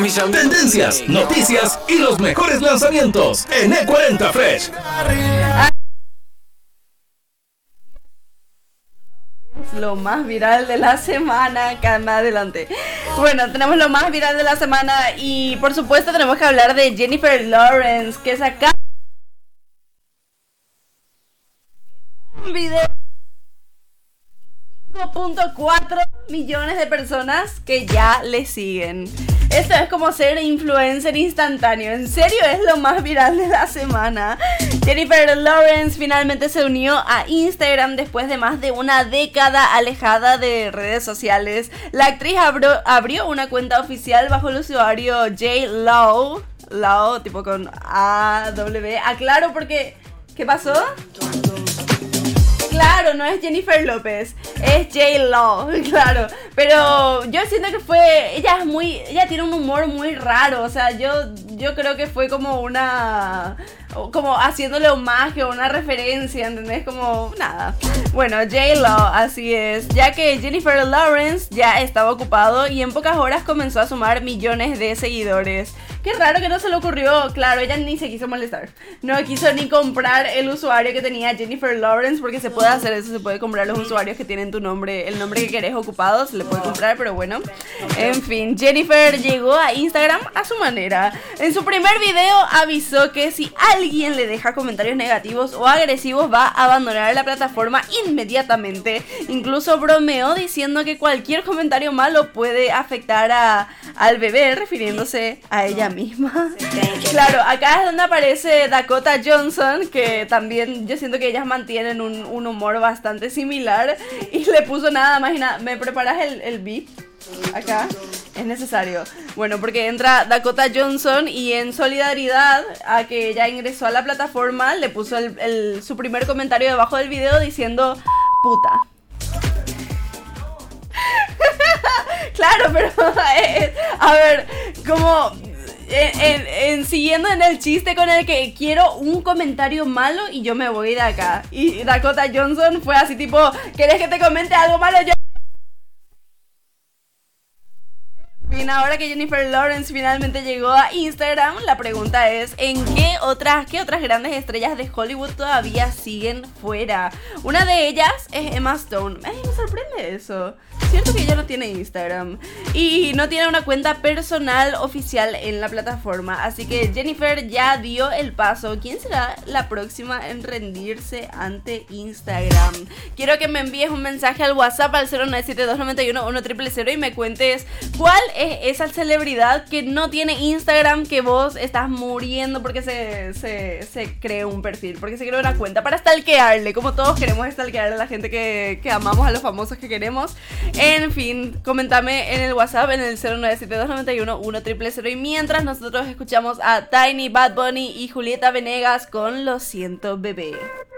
Tendencias, noticias y los mejores lanzamientos en E40 Fresh. Lo más viral de la semana, calma, adelante. Bueno, tenemos lo más viral de la semana y por supuesto tenemos que hablar de Jennifer Lawrence, que saca un video 5.4 millones de personas que ya le siguen. Esto es como ser influencer instantáneo. En serio, es lo más viral de la semana. Jennifer Lawrence finalmente se unió a Instagram después de más de una década alejada de redes sociales. La actriz abrió una cuenta oficial bajo el usuario JLaw, Law, tipo con A-W. Aclaro porque... ¿Qué pasó? Claro, no es Jennifer López, es JLaw, claro. Pero yo siento que fue... Ella tiene un humor muy raro. O sea, yo creo que fue como como haciéndole homenaje o una referencia, ¿entendés? Como nada. Bueno, JLaw, así es. Ya que Jennifer Lawrence ya estaba ocupado y en pocas horas comenzó a sumar millones de seguidores. Qué raro que no se le ocurrió. Claro, ella ni se quiso molestar. No quiso ni comprar el usuario que tenía Jennifer Lawrence, porque se puede hacer eso, se puede comprar los usuarios que tienen tu nombre, el nombre que querés ocupado, se le puede comprar, pero bueno. En fin, Jennifer llegó a Instagram a su manera. En su primer video avisó que si alguien le deja comentarios negativos o agresivos va a abandonar la plataforma inmediatamente. Incluso bromeó diciendo que cualquier comentario malo puede afectar al bebé, refiriéndose a ella misma. Claro, acá es donde aparece Dakota Johnson, que también yo siento que ellas mantienen un humor bastante similar, y le puso nada más y nada. ¿Me preparas el beat? Acá es necesario. Bueno, porque entra Dakota Johnson y en solidaridad a que ella ingresó a la plataforma le puso su primer comentario debajo del video diciendo puta. Claro, pero a ver, como siguiendo en el chiste con el que quiero un comentario malo y yo me voy de acá. Y Dakota Johnson fue así tipo, ¿querés que te comente algo malo? Yo... Bien, ahora que Jennifer Lawrence finalmente llegó a Instagram, la pregunta es, ¿en qué otras grandes estrellas de Hollywood todavía siguen fuera? Una de ellas es Emma Stone. Ay, me sorprende eso. Cierto que ella no tiene Instagram y no tiene una cuenta personal oficial en la plataforma, así que Jennifer ya dio el paso. ¿Quién será la próxima en rendirse ante Instagram? Quiero que me envíes un mensaje al WhatsApp al 0972911000 y me cuentes cuál es esa celebridad que no tiene Instagram, que vos estás muriendo porque se cree un perfil, porque se crea una cuenta para stalkearle, como todos queremos stalkear a la gente que amamos, a los famosos que queremos. En fin, comentame en el WhatsApp en el 0972911000 y mientras nosotros escuchamos a Tiny, Bad Bunny y Julieta Venegas con Lo Siento Bebé.